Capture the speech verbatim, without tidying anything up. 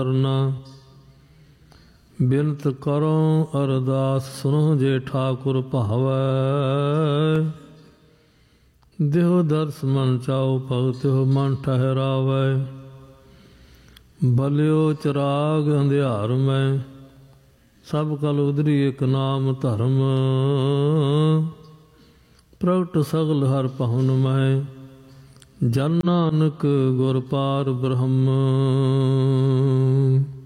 ਕਰਨਾ। ਬਿਨਤ ਕਰੋ ਅਰਦਾਸ ਸੁਣੋ ਜੇ ਠਾਕੁਰ ਭਾਵੈ। ਦੇਹੁ ਦਰਸ ਮਨ ਚਾਉ ਭਗਤਿਹੁ ਮਨ ਠਹਿਰਾਵੈ। ਬਲਿਓ ਚਰਾਗ ਅੰਧਿਆਰ ਮੈਂ ਸਭ ਕਲ ਉਦਰੀ ਇਕ ਨਾਮ ਧਰਮ। ਪ੍ਰਗਟ ਸਗਲ ਹਰ ਪਹੁਨ ਮੈਂ ਜਨ ਨਾਨਕ ਗੁਰ ਪਾਰ ਬ੍ਰਹਮ।